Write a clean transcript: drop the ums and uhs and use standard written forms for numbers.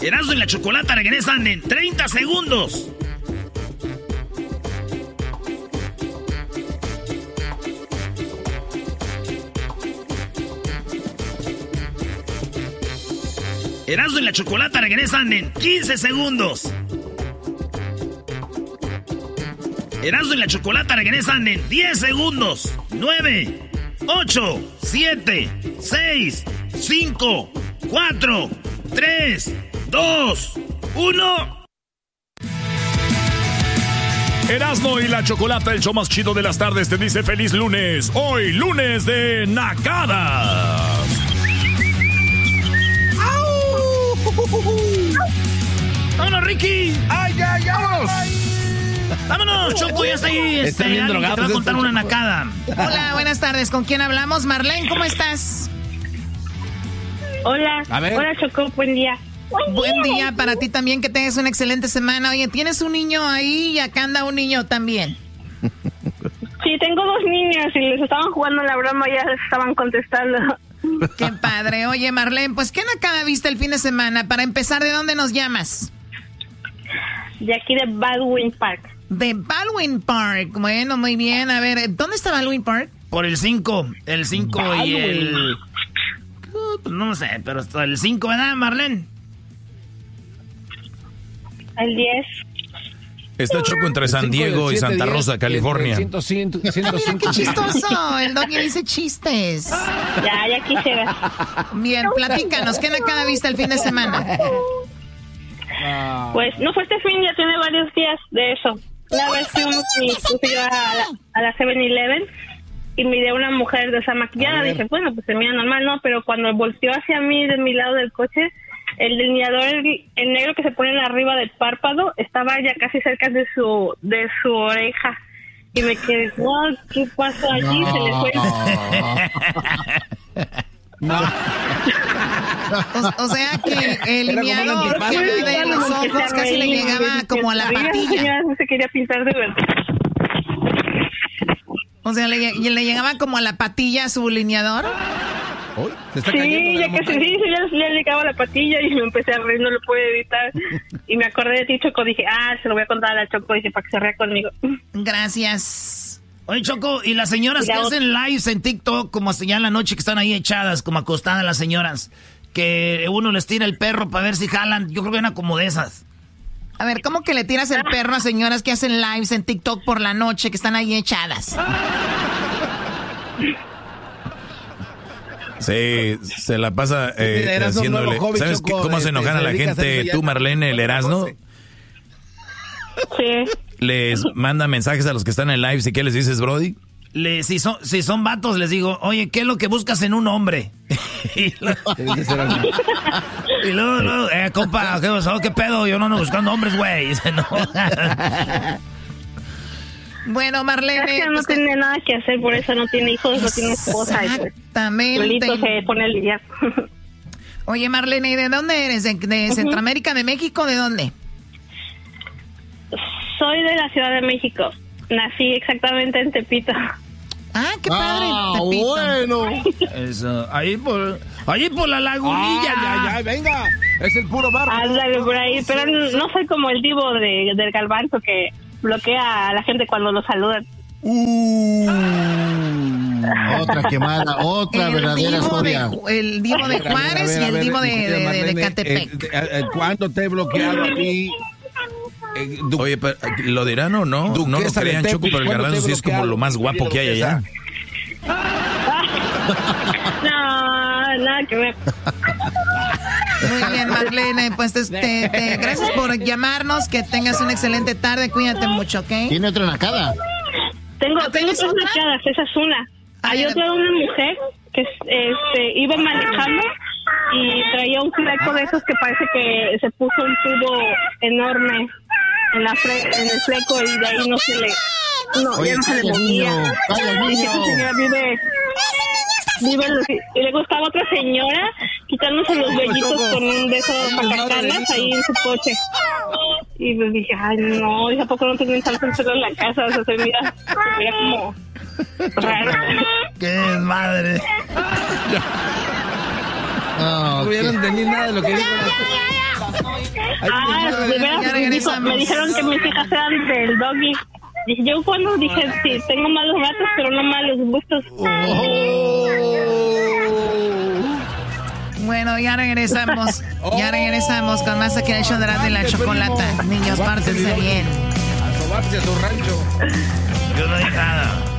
Erasmo y la Chocolata regresan en 30 segundos. Erasmo y la Chocolata regresan en 15 segundos. Erasmo y la Chocolata regresan en 10 segundos. 9, 8, 7, 6, 5, 4, 3, 2, 1. Erasmo y la Chocolata, el show más chido de las tardes, te dice feliz lunes. Hoy, lunes de nacadas. ¡Vámonos, Ricky! ¡Ay, ay, ay! ¡Vámonos, Choco! Ya está ahí. Están bien drogados. Te va a contar una nacada. Hola, buenas tardes. ¿Con quién hablamos? Marlene, ¿cómo estás? Hola. Hola, Choco. Buen día. Buen día para ti también, que tengas una excelente semana. Oye, ¿tienes un niño ahí y acá anda un niño también? Sí, tengo 2 niños y les estaban jugando la broma y ya les estaban contestando. Qué padre. Oye, Marlene, pues ¿qué nacada viste el fin de semana? Para empezar, ¿de dónde nos llamas? De aquí de Baldwin Park. De Baldwin Park. Bueno, muy bien. A ver, ¿dónde está Baldwin Park? Por el 5. El 5 y el... no sé, pero hasta el 5, ¿verdad, Marlene? El 10. Está Choco entre San Diego y Santa Rosa, California. Mira, qué chistoso. El Doggy dice chistes. Ya quisiera. Bien, platícanos. ¿Qué nacada viste el fin de semana? Pues no fue este fin, ya tiene varios días de eso. Una vez fui yo a la 7-Eleven y miré a una mujer desmaquillada. Dije, bueno, pues se mira normal, ¿no? Pero cuando volteó hacia mí, de mi lado del coche, el delineador, el negro que se pone arriba del párpado, estaba ya casi cerca de su oreja. Y me quedé, wow, ¿qué pasó allí? No. Se le fue. No. O sea que el lineador que ve de los ojos casi le llegaba como a la patilla. No se quería pintar de verdad. O sea, le llegaba como a la patilla su lineador. Sí, ya casi ya llegaba a la patilla y me empecé a reír, no lo pude evitar. Y me acordé de ti, Choco, dije, se lo voy a contar a la Choco, dije, para que se ría conmigo. Gracias. Oye, Choco, ¿y las señoras que hacen lives en TikTok como hasta ya en la noche que están ahí echadas, como acostadas las señoras, que uno les tira el perro para ver si jalan? Yo creo que eran como de esas. A ver, ¿cómo que le tiras el perro a señoras que hacen lives en TikTok por la noche, que están ahí echadas? Sí, se la pasa haciéndole... ¿Sabes cómo se enojan a la gente? Tú, Marlene, el Erasmo. Sí. Les manda mensajes a los que están en live. ¿Y qué les dices, Brody? Si son vatos, les digo, oye, ¿qué es lo que buscas en un hombre? y luego, compa, ¿qué pedo? Yo no ando buscando hombres, güey. No. Bueno, Marlene... Es que no tiene nada que hacer, por eso no tiene hijos, no tiene esposa. Exactamente. Solito se pone a lidiar. Oye, Marlene, ¿y de dónde eres? ¿De Centroamérica, de México? ¿De dónde? Soy de la Ciudad de México. Nací exactamente en Tepito. Ah, qué padre, Tepito. Bueno. Eso, ahí por la lagunilla. Ya, venga. Es el puro barro. Ándale por ahí, pero no soy como el divo del Galvanzo que bloquea a la gente cuando lo saludan. Otra quemada, otra verdadera historia. El divo de Juárez y el divo de Catepec. ¿Cuándo te he bloqueado a ti? Oye, pero, ¿lo dirán o no? No lo crean, Choco, pero el Garbanzo sí es como lo más guapo que hay allá. No, nada que ver. Muy bien, Marlene, pues gracias por llamarnos, que tengas una excelente tarde, cuídate mucho, ¿ok? ¿Tiene otra nacada? Tengo 3 nacadas, esa es una. Hay otra de una mujer que iba manejando y traía un fleco de esos que parece que se puso un tubo enorme en el fleco y de ahí no se le... No, ya no se le movía. Dice, esta señora vive y luego estaba otra señora quitándose los vellitos con un beso pacacanas ahí en su coche. Y pues dije, ay no, ¿a poco no tienen tanto en la casa? O sea, se mira como raro. ¡Qué madre! No hubieran entendido nada de lo que dijo. De veras, me dijeron que mis hijas eran del doggy. Dije, yo cuando dije, sí, tengo malos gatos, pero no malos gustos. Bueno, ya regresamos. Ya regresamos con más aquí en el show de la chocolata. Niños, pártense bien. A sobarse a su rancho. Yo no dije nada.